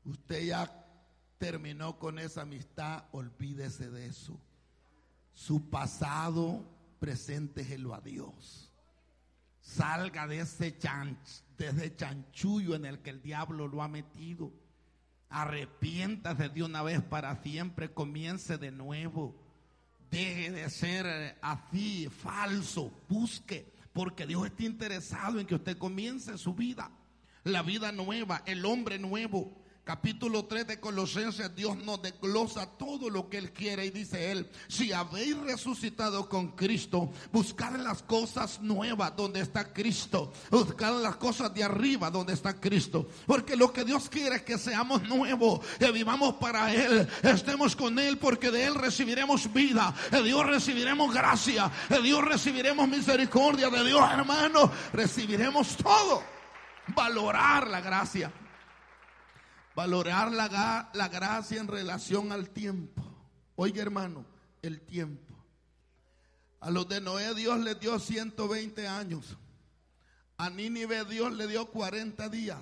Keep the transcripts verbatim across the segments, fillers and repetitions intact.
Usted ya terminó con esa amistad, olvídese de eso. Su pasado, presénteselo a Dios. Salga de ese, chan, de ese chanchullo en el que el diablo lo ha metido. Arrepiéntase de una vez para siempre, comience de nuevo. Deje de ser así, falso, busque, porque Dios está interesado en que usted comience su vida, la vida nueva, el hombre nuevo. Capítulo tres de Colosenses, Dios nos desglosa todo lo que Él quiere y dice Él: si habéis resucitado con Cristo, buscad las cosas nuevas donde está Cristo, buscad las cosas de arriba donde está Cristo, porque lo que Dios quiere es que seamos nuevos, que vivamos para Él, estemos con Él, porque de Él recibiremos vida, de Dios recibiremos gracia, de Dios recibiremos misericordia, de Dios, hermano, recibiremos todo. Valorar la gracia. Valorar la, la gracia en relación al tiempo. Oiga, hermano, el tiempo. A los de Noé Dios les dio ciento veinte años. A Nínive Dios le dio cuarenta días.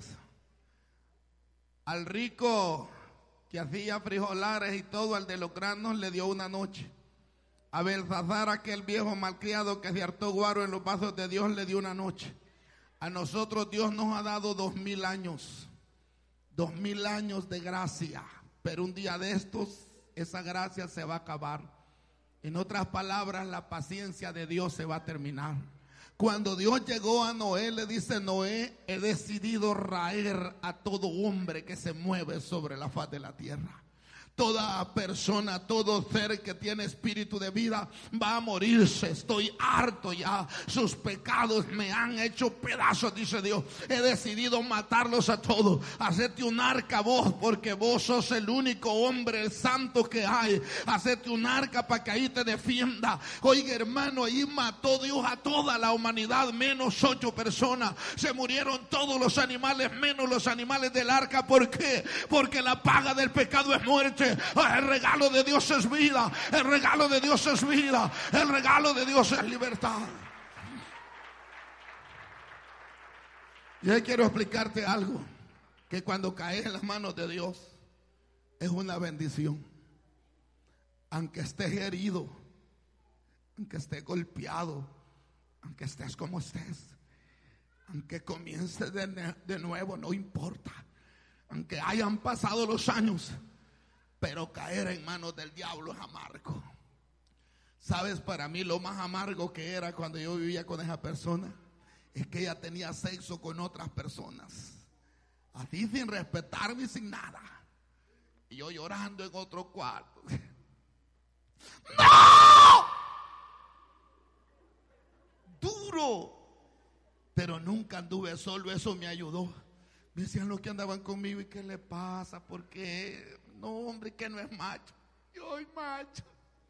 Al rico que hacía frijolares y todo, al de los granos, le dio una noche. A Belsasar, aquel viejo malcriado que se hartó guaro en los vasos de Dios, le dio una noche. A nosotros Dios nos ha dado dos mil años. Dos mil años de gracia, pero un día de estos esa gracia se va a acabar. En otras palabras, la paciencia de Dios se va a terminar. Cuando Dios llegó a Noé, le dice: Noé, he decidido raer a todo hombre que se mueve sobre la faz de la tierra. Toda persona, todo ser que tiene espíritu de vida va a morirse. Estoy harto ya. Sus pecados me han hecho pedazos, dice Dios. He decidido matarlos a todos. Hacete un arca vos, porque vos sos el único hombre, el santo que hay. Hacete un arca para que ahí te defienda. Oiga, hermano, ahí mató Dios a toda la humanidad, menos ocho personas. Se murieron todos los animales, menos los animales del arca. ¿Por qué? Porque la paga del pecado es muerte. El regalo de Dios es vida. El regalo de Dios es vida. El regalo de Dios es libertad. Yo quiero explicarte algo, que cuando caes en las manos de Dios es una bendición. Aunque estés herido, aunque estés golpeado, aunque estés como estés, aunque comiences de, de nuevo, no importa. Aunque hayan pasado los años, pero caer en manos del diablo es amargo. ¿Sabes? Para mí lo más amargo que era cuando yo vivía con esa persona es que ella tenía sexo con otras personas, así sin respetarme y sin nada, y yo llorando en otro cuarto. ¡No! Duro. Pero nunca anduve solo, eso me ayudó. Me decían los que andaban conmigo: ¿y qué le pasa? ¿Por qué? No, hombre, que no es macho. Yo soy macho.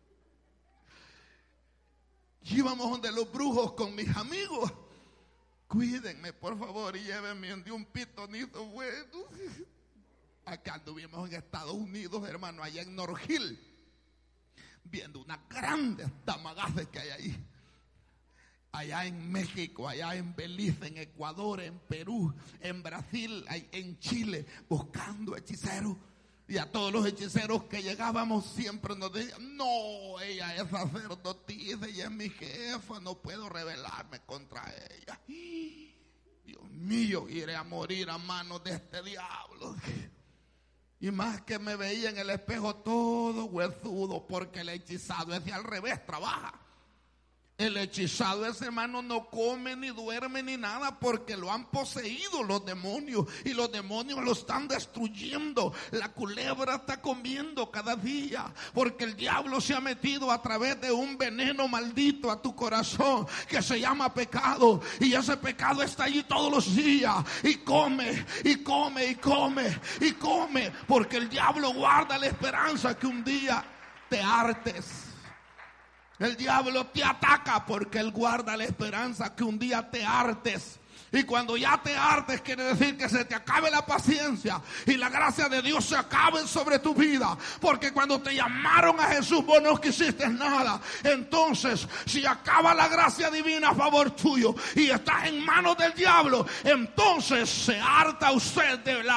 Y íbamos donde los brujos con mis amigos. Cuídenme, por favor, y llévenme de un pitonito bueno. Acá anduvimos en Estados Unidos, hermano, allá en North Hill, viendo unas grandes tamagaces que hay ahí. Allá en México, allá en Belice, en Ecuador, en Perú, en Brasil, en Chile, buscando hechiceros. Y a todos los hechiceros que llegábamos siempre nos decían: no, ella es sacerdotisa, ella es mi jefa, no puedo rebelarme contra ella. Dios mío, iré a morir a manos de este diablo. Y más que me veía en el espejo todo huesudo, porque el hechizado ese al revés trabaja. El hechizado, ese hermano, no come ni duerme ni nada, porque lo han poseído los demonios, y los demonios lo están destruyendo. La culebra está comiendo cada día, porque el diablo se ha metido a través de un veneno maldito a tu corazón que se llama pecado, y ese pecado está allí todos los días, y come, y come, y come, y come, porque el diablo guarda la esperanza que un día te hartes. El diablo te ataca porque él guarda la esperanza que un día te hartes. Y cuando ya te hartes, quiere decir que se te acabe la paciencia y la gracia de Dios se acabe sobre tu vida. Porque cuando te llamaron a Jesús, vos no quisiste nada. Entonces, si acaba la gracia divina a favor tuyo y estás en manos del diablo, entonces se harta usted de la